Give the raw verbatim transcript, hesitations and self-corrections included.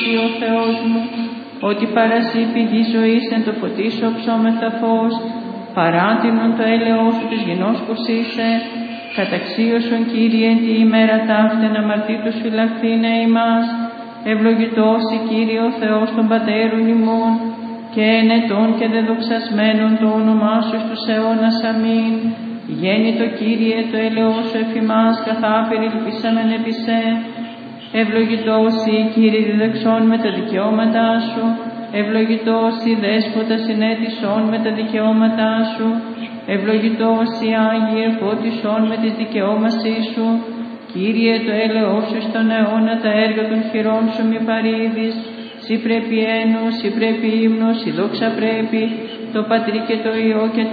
εσύ ο Θεός μου, ότι παρασύ πηγή ζωής εν το φωτίσω ψώμεθα φως, παράτηνον το έλεος σου της γενόσκους είσαι, καταξίωσον Κύριε εν τη ημέρα ταύτεν αμαρτήτους φυλαχθήνε ημάς, ευλογητός η Κύριε ο Θεός των πατέρων ημών, και ενετών και δεδοξασμένων το όνομά σου στους αιώνας αμήν. Γέννητο Κύριε το έλεος σου εφημάς, καθάπερ ελπίσαμεν επί σε. Ευλογητός η Κύριε διδεξών με τα δικαιώματά σου, ευλογητός η Δέσποτα συνέτησον με τα δικαιώματά σου, ευλογητός η Άγιε φώτισον με τις δικαιώμασή σου. Κύριε το έλεος σου στον αιώνα τα έργα των χειρών σου μη παρήδεις, σοι πρέπει ένος, σοι πρέπει ύμνος, η δόξα πρέπει, το Πατρί και το Υιό και